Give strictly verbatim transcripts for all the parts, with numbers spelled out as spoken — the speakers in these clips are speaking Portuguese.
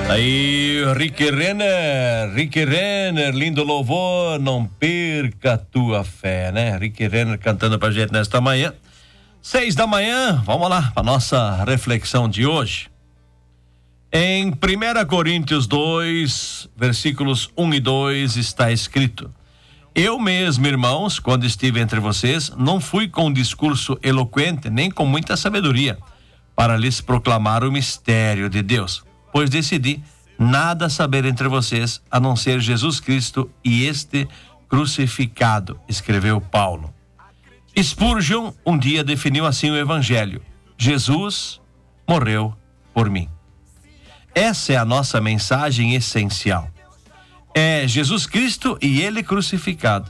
Aí, Rick Renner, Rick Renner, lindo louvor, não perca a tua fé, né? Rick Renner cantando pra gente nesta manhã. Seis da manhã, vamos lá, pra nossa reflexão de hoje. Em primeira Coríntios dois, versículos um e dois, está escrito: Eu mesmo, irmãos, quando estive entre vocês, não fui com um discurso eloquente, nem com muita sabedoria, para lhes proclamar o mistério de Deus, pois decidi nada saber entre vocês, a não ser Jesus Cristo e este crucificado, escreveu Paulo. Spurgeon um dia definiu assim o evangelho: Jesus morreu por mim. Essa é a nossa mensagem essencial. É Jesus Cristo e ele crucificado.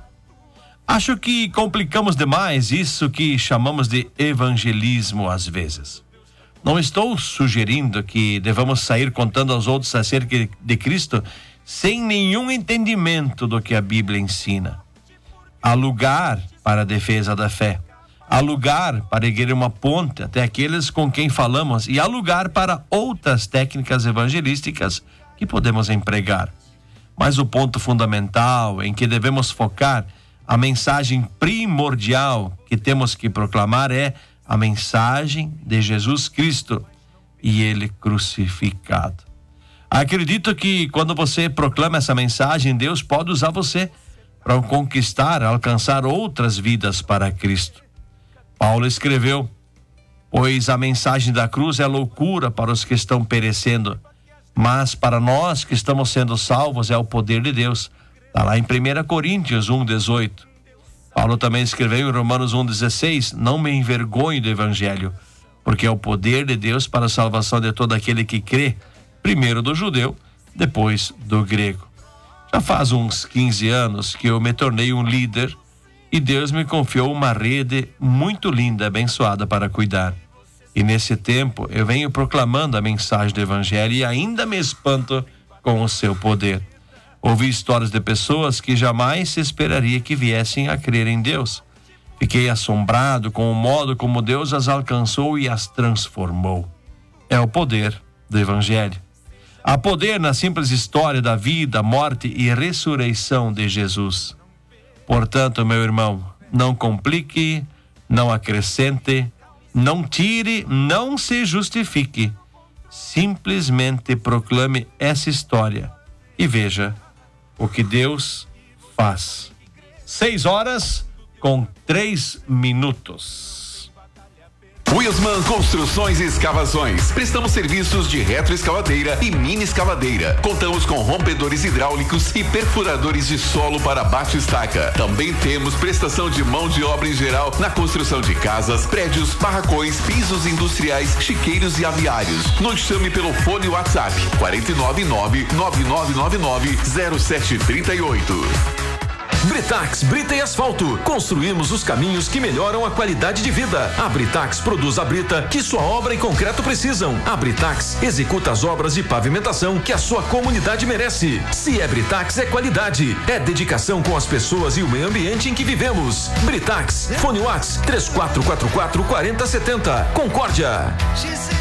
Acho que complicamos demais isso que chamamos de evangelismo às vezes. Não estou sugerindo que devamos sair contando aos outros acerca de Cristo sem nenhum entendimento do que a Bíblia ensina. Há lugar para a defesa da fé. Há lugar para erguer uma ponte até aqueles com quem falamos, e há lugar para outras técnicas evangelísticas que podemos empregar. Mas o ponto fundamental em que devemos focar, a mensagem primordial que temos que proclamar é a mensagem de Jesus Cristo e ele crucificado. Acredito que quando você proclama essa mensagem, Deus pode usar você para conquistar, alcançar outras vidas para Cristo. Paulo escreveu: pois a mensagem da cruz é loucura para os que estão perecendo, mas para nós que estamos sendo salvos é o poder de Deus. Está lá em primeira Coríntios um, dezoito. Paulo também escreveu em Romanos um, dezesseis: não me envergonhe do evangelho, porque é o poder de Deus para a salvação de todo aquele que crê, primeiro do judeu, depois do grego. Já faz uns quinze anos que eu me tornei um líder e Deus me confiou uma rede muito linda, abençoada para cuidar. E nesse tempo eu venho proclamando a mensagem do evangelho e ainda me espanto com o seu poder. Ouvi histórias de pessoas que jamais se esperaria que viessem a crer em Deus. Fiquei assombrado com o modo como Deus as alcançou e as transformou. É o poder do evangelho. Há poder na simples história da vida, morte e ressurreição de Jesus. Portanto, meu irmão, não complique, não acrescente, não tire, não se justifique. Simplesmente proclame essa história e veja o que Deus faz. Seis horas com três minutos. Wilsman Construções e Escavações. Prestamos serviços de retroescavadeira e mini escavadeira. Contamos com rompedores hidráulicos e perfuradores de solo para bate-estaca. Também temos prestação de mão de obra em geral na construção de casas, prédios, barracões, pisos industriais, chiqueiros e aviários. Nos chame pelo fone WhatsApp quatro nove nove, nove nove nove nove, zero sete três oito. Britax, brita e asfalto. Construímos os caminhos que melhoram a qualidade de vida. A Britax produz a brita que sua obra e concreto precisam. A Britax executa as obras de pavimentação que a sua comunidade merece. Se é Britax, é qualidade. É dedicação com as pessoas e o meio ambiente em que vivemos. Britax, fone WhatsApp três quatro quatro quatro, quatro zero sete zero. Concórdia.